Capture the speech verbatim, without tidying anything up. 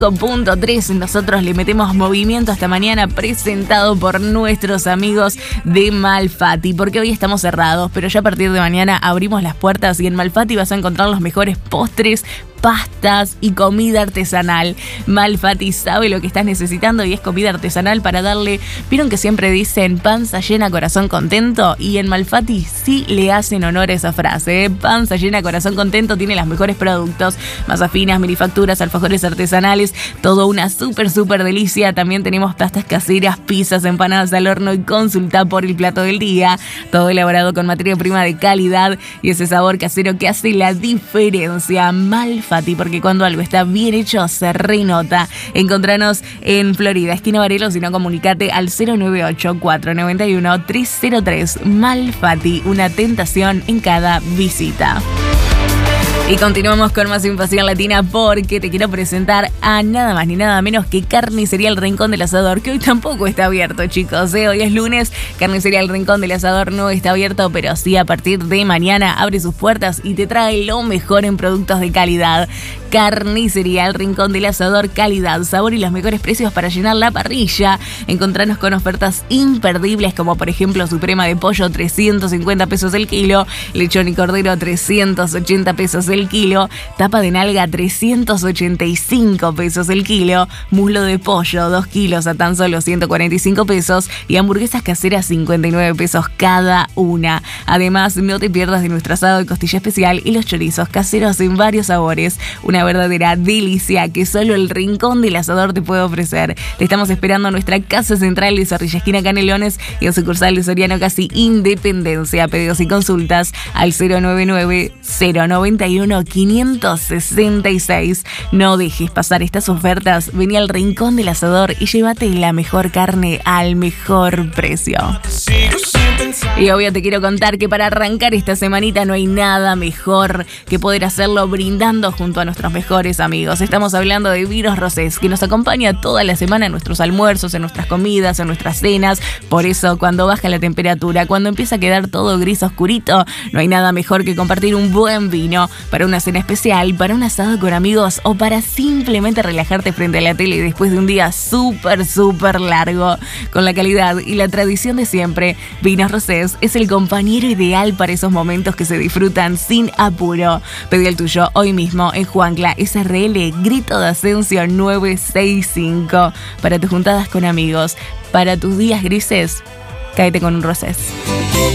punto tres. Nosotros le metemos movimiento hasta mañana, presentado por nuestros amigos de Malfatti, porque hoy estamos cerrados, pero ya a partir de mañana abrimos las puertas y en Malfatti vas a encontrar los mejores postres, pastas y comida artesanal. Malfatti sabe lo que estás necesitando y es comida artesanal para darle, vieron que siempre dicen panza llena, corazón contento, y en Malfatti sí le hacen honor a esa frase, ¿eh? Panza llena, corazón contento, tiene los mejores productos, masas finas, minifacturas, alfajores artesanales, todo una súper súper delicia. También tenemos pastas caseras, pizzas, empanadas al horno y consulta por el plato del día, todo elaborado con materia prima de calidad y ese sabor casero que hace la diferencia. Malfatti, porque cuando algo está bien hecho se renota. Encontranos en Florida, esquina Varelo, si no comunicate al cero nueve ocho, cuatro nueve uno, tres cero tres. Malfatti, una tentación en cada visita. Y continuamos con más Invasión Latina porque te quiero presentar a nada más ni nada menos que Carnicería El Rincón del Asador, que hoy tampoco está abierto, chicos, ¿eh? Hoy es lunes, Carnicería El Rincón del Asador no está abierto, pero sí a partir de mañana abre sus puertas y te trae lo mejor en productos de calidad. Carnicería El Rincón del Asador, calidad, sabor y los mejores precios para llenar la parrilla. Encontranos con ofertas imperdibles como por ejemplo suprema de pollo trescientos cincuenta pesos el kilo, lechón y cordero trescientos ochenta pesos el kilo, tapa de nalga trescientos ochenta y cinco pesos el kilo, muslo de pollo dos kilos a tan solo ciento cuarenta y cinco pesos y hamburguesas caseras cincuenta y nueve pesos cada una. Además, no te pierdas de nuestro asado de costilla especial y los chorizos caseros en varios sabores. Una verdadera delicia que solo el Rincón del Asador te puede ofrecer. Te estamos esperando en nuestra casa central de Zorrilla, esquina Canelones, y en sucursal de Soriano Casi Independencia. Pedidos y consultas al cero nueve nueve, cero noventa y uno, quinientos sesenta y seis. No dejes pasar estas ofertas. Vení al Rincón del Asador y llévate la mejor carne al mejor precio. Y obvio te quiero contar que para arrancar esta semanita no hay nada mejor que poder hacerlo brindando junto a nuestros mejores amigos. Estamos hablando de Vinos Rosés, que nos acompaña toda la semana en nuestros almuerzos, en nuestras comidas, en nuestras cenas. Por eso, cuando baja la temperatura, cuando empieza a quedar todo gris oscurito, no hay nada mejor que compartir un buen vino para una cena especial, para un asado con amigos o para simplemente relajarte frente a la tele después de un día súper, súper largo. Con la calidad y la tradición de siempre, Vinos Rosés es el compañero ideal para esos momentos que se disfrutan sin apuro. Pedí el tuyo hoy mismo en Juancla S R L, Grito de Ascenso nueve seis cinco. Para tus juntadas con amigos, para tus días grises, cáete con un Rosés.